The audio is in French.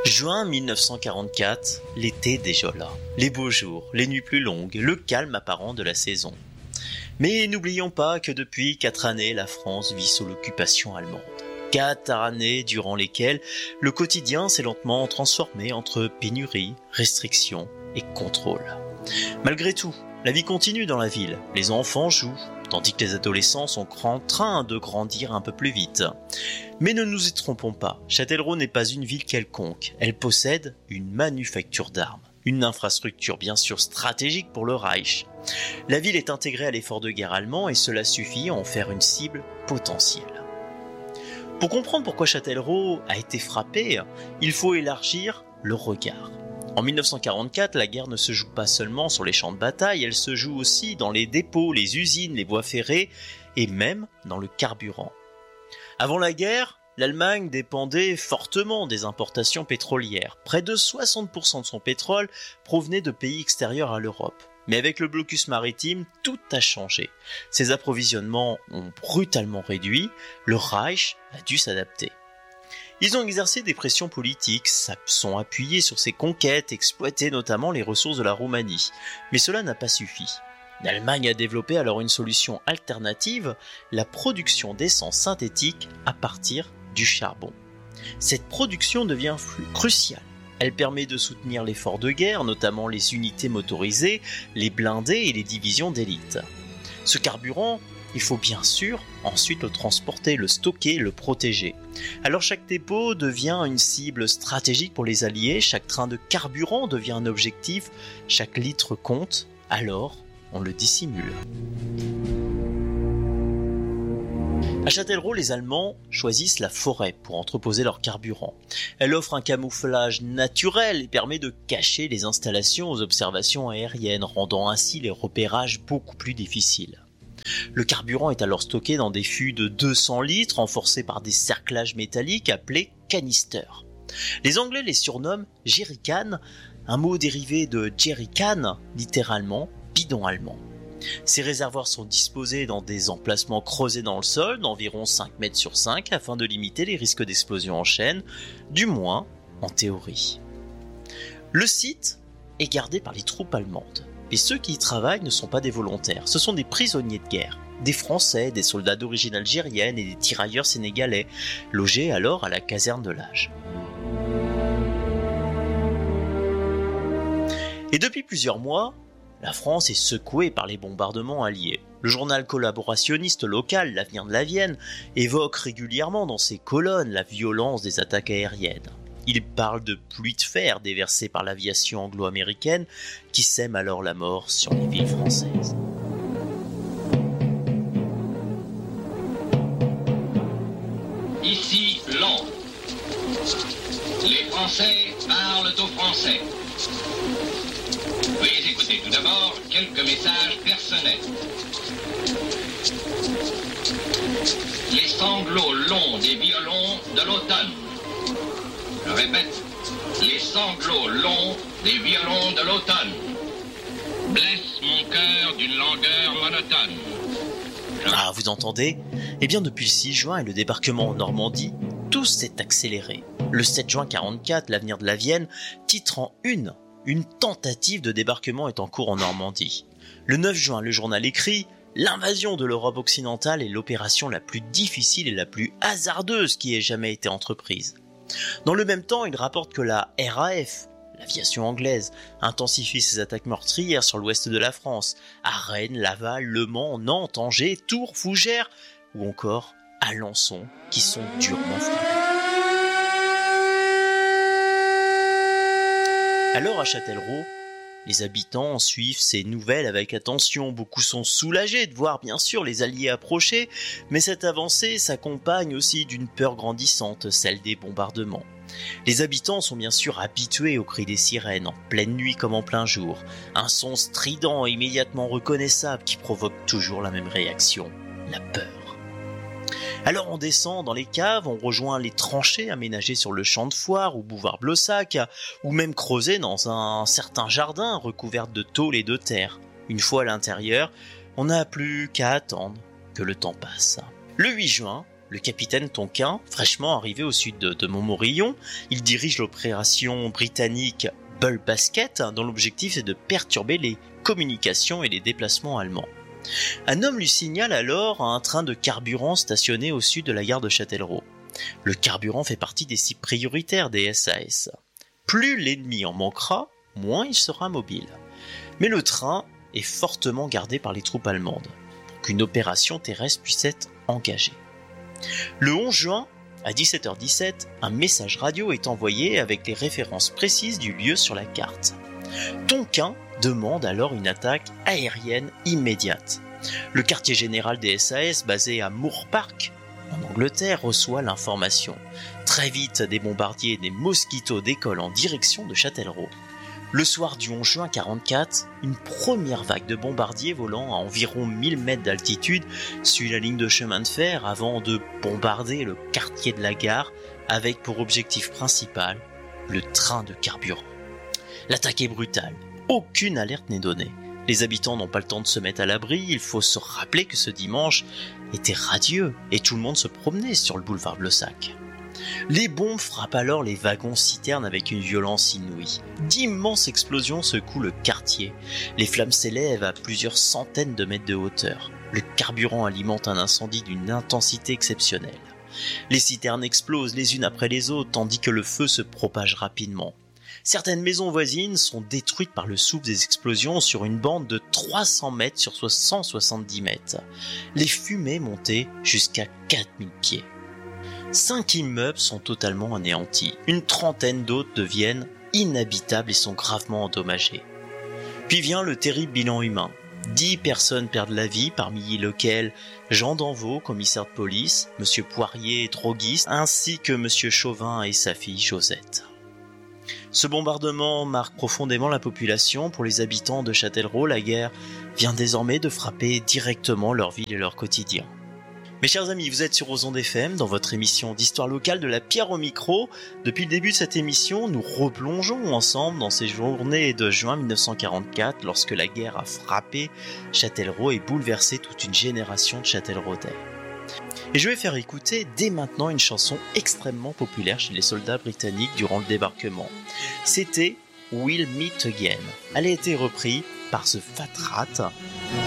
Juin 1944, l'été déjà là. Les beaux jours, les nuits plus longues, le calme apparent de la saison. Mais n'oublions pas que depuis 4 années, la France vit sous l'occupation allemande. 4 années durant lesquelles le quotidien s'est lentement transformé entre pénurie, restrictions et contrôle. Malgré tout, la vie continue dans la ville. Les enfants jouent, tandis que les adolescents sont en train de grandir un peu plus vite. Mais ne nous y trompons pas, Châtellerault n'est pas une ville quelconque. Elle possède une manufacture d'armes, une infrastructure bien sûr stratégique pour le Reich. La ville est intégrée à l'effort de guerre allemand et cela suffit à en faire une cible potentielle. Pour comprendre pourquoi Châtellerault a été frappé, il faut élargir le regard. En 1944, la guerre ne se joue pas seulement sur les champs de bataille, elle se joue aussi dans les dépôts, les usines, les voies ferrées et même dans le carburant. Avant la guerre, l'Allemagne dépendait fortement des importations pétrolières. Près de 60% de son pétrole provenait de pays extérieurs à l'Europe. Mais avec le blocus maritime, tout a changé. Ces approvisionnements ont brutalement réduit, le Reich a dû s'adapter. Ils ont exercé des pressions politiques, sont appuyés sur ces conquêtes, exploité notamment les ressources de la Roumanie. Mais cela n'a pas suffi. L'Allemagne a développé alors une solution alternative, la production d'essence synthétique à partir du charbon. Cette production devient cruciale. Elle permet de soutenir l'effort de guerre, notamment les unités motorisées, les blindés et les divisions d'élite. Ce carburant, il faut bien sûr ensuite le transporter, le stocker, le protéger. Alors chaque dépôt devient une cible stratégique pour les Alliés, chaque train de carburant devient un objectif, chaque litre compte, alors on le dissimule. À Châtellerault, les Allemands choisissent la forêt pour entreposer leur carburant. Elle offre un camouflage naturel et permet de cacher les installations aux observations aériennes, rendant ainsi les repérages beaucoup plus difficiles. Le carburant est alors stocké dans des fûts de 200 litres renforcés par des cerclages métalliques appelés canisters. Les Anglais les surnomment jerrycans, un mot dérivé de jerrycan, littéralement bidon allemand. Ces réservoirs sont disposés dans des emplacements creusés dans le sol d'environ 5 mètres sur 5 afin de limiter les risques d'explosion en chaîne, du moins en théorie. Le site est gardé par les troupes allemandes. Et ceux qui y travaillent ne sont pas des volontaires, ce sont des prisonniers de guerre, des Français, des soldats d'origine algérienne et des tirailleurs sénégalais, logés alors à la caserne de l'Age. Et depuis plusieurs mois, la France est secouée par les bombardements alliés. Le journal collaborationniste local, l'Avenir de la Vienne, évoque régulièrement dans ses colonnes la violence des attaques aériennes. Il parle de pluies de fer déversées par l'aviation anglo-américaine qui sème alors la mort sur les villes françaises. Ici Londres. Les Français parlent aux Français. Veuillez écouter tout d'abord quelques messages personnels. Les sanglots longs des violons de l'automne. Je répète, les sanglots longs des violons de l'automne blessent mon cœur d'une langueur monotone. Ah, vous entendez ? Eh bien, depuis le 6 juin et le débarquement en Normandie, tout s'est accéléré. Le 7 juin 1944, l'Avenir de la Vienne titre en une tentative de débarquement est en cours en Normandie. Le 9 juin, le journal écrit « L'invasion de l'Europe occidentale est l'opération la plus difficile et la plus hasardeuse qui ait jamais été entreprise. » Dans le même temps, il rapporte que la RAF, l'aviation anglaise, intensifie ses attaques meurtrières sur l'ouest de la France, à Rennes, Laval, Le Mans, Nantes, Angers, Tours, Fougères ou encore Alençon, qui sont durement frappés. Alors à Châtellerault, les habitants suivent ces nouvelles avec attention. Beaucoup sont soulagés de voir bien sûr les Alliés approcher, mais cette avancée s'accompagne aussi d'une peur grandissante, celle des bombardements. Les habitants sont bien sûr habitués au cri des sirènes, en pleine nuit comme en plein jour. Un son strident et immédiatement reconnaissable qui provoque toujours la même réaction, la peur. Alors on descend dans les caves, on rejoint les tranchées aménagées sur le champ de foire ou boulevard Blossac, ou même creusées dans un certain jardin recouvert de tôles et de terre. Une fois à l'intérieur, on n'a plus qu'à attendre que le temps passe. Le 8 juin, le capitaine Tonquin, fraîchement arrivé au sud de Montmorillon, il dirige l'opération britannique Bull Basket, dont l'objectif est de perturber les communications et les déplacements allemands. Un homme lui signale alors un train de carburant stationné au sud de la gare de Châtellerault. Le carburant fait partie des cibles prioritaires des SAS. Plus l'ennemi en manquera, moins il sera mobile. Mais le train est fortement gardé par les troupes allemandes, pour qu'une opération terrestre puisse être engagée. Le 11 juin, à 17h17, un message radio est envoyé avec les références précises du lieu sur la carte. Tonquin demande alors une attaque aérienne immédiate. Le quartier général des SAS, basé à Moor Park, en Angleterre, reçoit l'information. Très vite, des bombardiers et des Mosquitos décollent en direction de Châtellerault. Le soir du 11 juin 1944, une première vague de bombardiers volant à environ 1000 mètres d'altitude suit la ligne de chemin de fer avant de bombarder le quartier de la gare avec pour objectif principal le train de carburant. L'attaque est brutale, aucune alerte n'est donnée. Les habitants n'ont pas le temps de se mettre à l'abri, il faut se rappeler que ce dimanche était radieux et tout le monde se promenait sur le boulevard Blossac. Les bombes frappent alors les wagons-citernes avec une violence inouïe. D'immenses explosions secouent le quartier. Les flammes s'élèvent à plusieurs centaines de mètres de hauteur. Le carburant alimente un incendie d'une intensité exceptionnelle. Les citernes explosent les unes après les autres tandis que le feu se propage rapidement. Certaines maisons voisines sont détruites par le souffle des explosions sur une bande de 300 mètres sur 170 mètres. Les fumées montaient jusqu'à 4000 pieds. 5 immeubles sont totalement anéantis. Une trentaine d'autres deviennent inhabitables et sont gravement endommagés. Puis vient le terrible bilan humain. 10 personnes perdent la vie, parmi lesquelles Jean Danvaux, commissaire de police, M. Poirier, droguiste, ainsi que M. Chauvin et sa fille Josette. Ce bombardement marque profondément la population. Pour les habitants de Châtellerault, la guerre vient désormais de frapper directement leur ville et leur quotidien. Mes chers amis, vous êtes sur Ozon FM dans votre émission d'histoire locale de la pierre au micro. Depuis le début de cette émission, nous replongeons ensemble dans ces journées de juin 1944 lorsque la guerre a frappé Châtellerault et bouleversé toute une génération de Châtelleraudais. Et je vais faire écouter dès maintenant une chanson extrêmement populaire chez les soldats britanniques durant le débarquement. C'était We'll Meet Again. Elle a été reprise par The Fat Rat